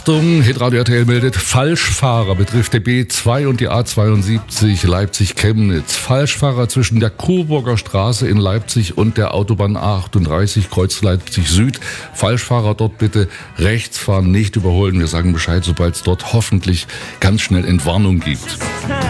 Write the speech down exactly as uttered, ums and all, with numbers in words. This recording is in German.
Achtung, Hitradio R T L meldet, Falschfahrer betrifft der B zwei und die A zweiundsiebzig Leipzig-Chemnitz. Falschfahrer zwischen der Coburger Straße in Leipzig und der Autobahn A achtunddreißig, Kreuz Leipzig Süd. Falschfahrer dort bitte rechts fahren, nicht überholen. Wir sagen Bescheid, sobald es dort hoffentlich ganz schnell Entwarnung gibt.